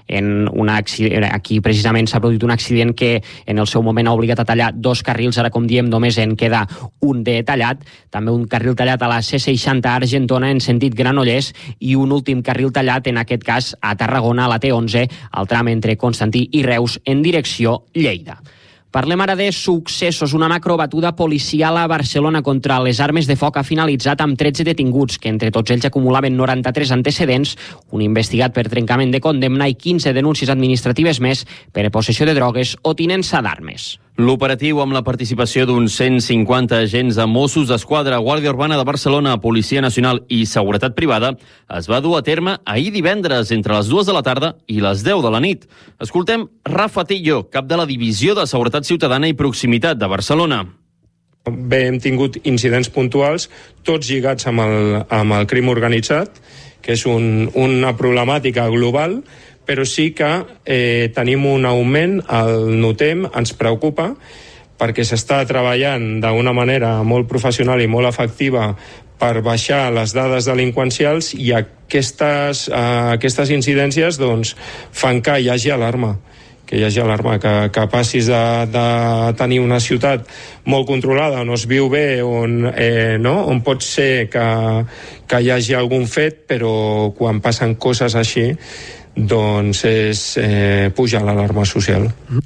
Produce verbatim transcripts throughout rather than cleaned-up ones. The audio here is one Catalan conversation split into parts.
en una accident, aquí precisament s'ha produït un accident que en el seu moment ha obligat a tallar dos carrils, ara com diem només en queda un de tallat, també un carril tallat a la C seixanta a Argentona en sentit Granollers i un últim carril tallat en aquest cas a Tarragona, a la T onze, al tram entre Constantí i Reus en direcció Lleida. Parlem ara de successos. Una macrobatuda policial a Barcelona contra les armes de foc ha finalitzat amb tretze detinguts, que entre tots ells acumulaven noranta-tres antecedents, un investigat per trencament de condemna i quinze denúncies administratives més per possessió de drogues o tinença d'armes. L'operatiu, amb la participació d'uns cent cinquanta agents de Mossos d'Esquadra, Guàrdia Urbana de Barcelona, Policia Nacional i Seguretat Privada, es va dur a terme ahir divendres entre les dues de la tarda i les deu de la nit. Escoltem Rafa Tillo, cap de la Divisió de Seguretat Ciutadana i Proximitat de Barcelona. Bé, hem tingut incidents puntuals, tots lligats amb el, amb el crim organitzat, que és un, una problemàtica global, però sí que eh, tenim un augment, el notem, ens preocupa, perquè s'està treballant d'una manera molt professional i molt efectiva per baixar les dades delinqüencials i aquestes, eh, aquestes incidències doncs, fan que hi hagi alarma. que hi hagi alarma, que, que passis de, de tenir una ciutat molt controlada, on es viu bé, on, eh, no? on pot ser que, que hi hagi algun fet, però quan passen coses així, doncs és eh, pujar l'alarma social.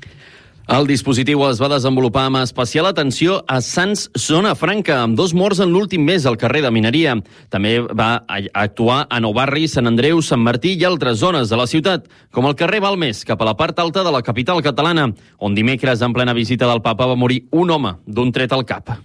El dispositiu es va desenvolupar amb especial atenció a Sants, Zona Franca, amb dos morts en l'últim mes al carrer de Mineria. També va actuar a Nou Barri, Sant Andreu, Sant Martí i altres zones de la ciutat, com el carrer Balmes, cap a la part alta de la capital catalana, on dimecres, en plena visita del papa, va morir un home d'un tret al cap.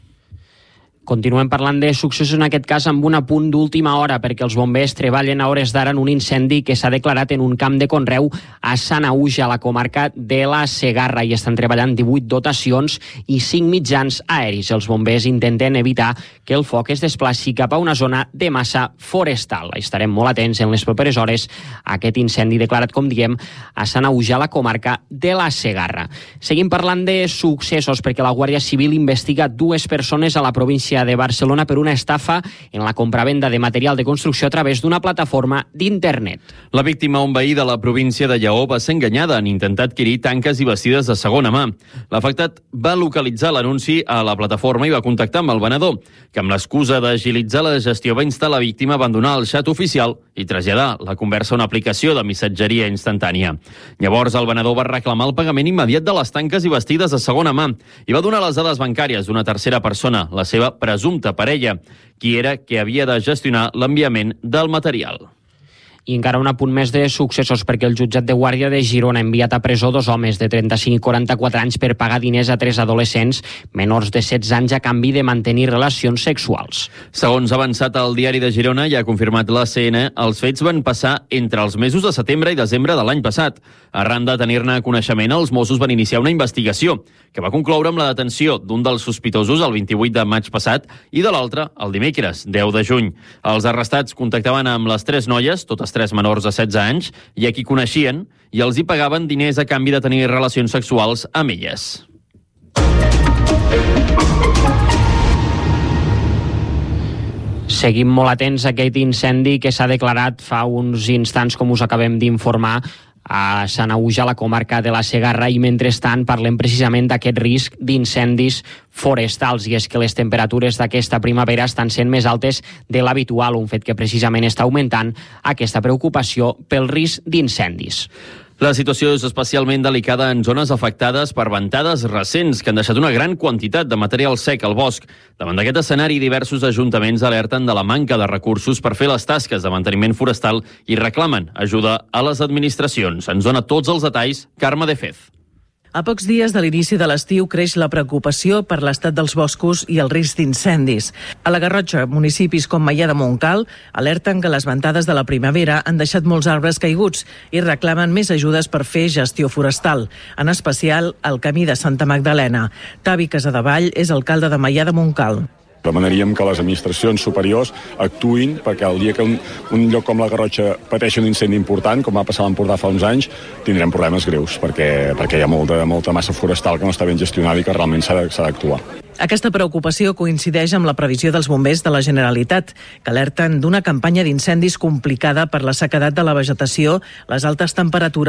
Continuem parlant de successos, en aquest cas amb un apunt d'última hora, perquè els bombers treballen a hores d'ara en un incendi que s'ha declarat en un camp de conreu a Sanaüja, a la comarca de la Segarra, i estan treballant divuit dotacions i cinc mitjans aeris. Els bombers intenten evitar que el foc es desplaci cap a una zona de massa forestal. Estarem molt atents en les properes hores a aquest incendi declarat, com diem, a Sanaüja, a la comarca de la Segarra. Seguim parlant de successos, perquè la Guàrdia Civil investiga dues persones a la província de Barcelona per una estafa en la compravenda de material de construcció a través d'una plataforma d'internet. La víctima, un veí de la província de Lleó, va ser enganyada en intentar adquirir tanques i vestides de segona mà. L'afectat va localitzar l'anunci a la plataforma i va contactar amb el venedor, que amb l'excusa d'agilitzar la gestió va instar la víctima a abandonar el xat oficial i traslladar la conversa a una aplicació de missatgeria instantània. Llavors el venedor va reclamar el pagament immediat de les tanques i vestides de segona mà i va donar les dades bancàries d'una tercera persona, la seva presumpta parella, qui era que havia de gestionar l'enviament del material. I encara un apunt més de successos, perquè el jutjat de Guàrdia de Girona ha enviat a presó dos homes de trenta-cinc i quaranta-quatre anys per pagar diners a tres adolescents menors de setze anys a canvi de mantenir relacions sexuals. Segons ha avançat el Diari de Girona i ha confirmat la C N, els fets van passar entre els mesos de setembre i desembre de l'any passat. Arran de tenir-ne coneixement, els Mossos van iniciar una investigació que va concloure amb la detenció d'un dels sospitosos el vint-i-vuit de maig passat i de l'altre el dimecres, deu de juny. Els arrestats contactaven amb les tres noies, totes tres menors de setze anys, i a qui coneixien, i els hi pagaven diners a canvi de tenir relacions sexuals amb elles. Seguim molt atents a aquest incendi que s'ha declarat fa uns instants, com us acabem d'informar, a Sanaüja, a la comarca de la Segarra, i mentrestant parlem precisament d'aquest risc d'incendis forestals, i és que les temperatures d'aquesta primavera estan sent més altes de l'habitual, un fet que precisament està augmentant aquesta preocupació pel risc d'incendis. La situació és especialment delicada en zones afectades per ventades recents que han deixat una gran quantitat de material sec al bosc. Davant d'aquest escenari, diversos ajuntaments alerten de la manca de recursos per fer les tasques de manteniment forestal i reclamen ajuda a les administracions. Ens dona tots els detalls Carme de Fez. A pocs dies de l'inici de l'estiu creix la preocupació per l'estat dels boscos i el risc d'incendis. A la Garrotxa, municipis com Maià de Montcal alerten que les ventades de la primavera han deixat molts arbres caiguts i reclamen més ajudes per fer gestió forestal, en especial al camí de Santa Magdalena. Tavi Casadevall és alcalde de Maià de Montcal. Demanaríem que les administracions superiors actuïn perquè el dia que un, un lloc com la Garrotxa pateixi un incendi important, com va passar a l'Empordà fa uns anys, tindrem problemes greus perquè, perquè hi ha molta, molta massa forestal que no està ben gestionada i que realment s'ha d'actuar. Aquesta preocupació coincideix amb la previsió dels bombers de la Generalitat, que alerten d'una campanya d'incendis complicada per la sequedat de la vegetació, les altes temperatures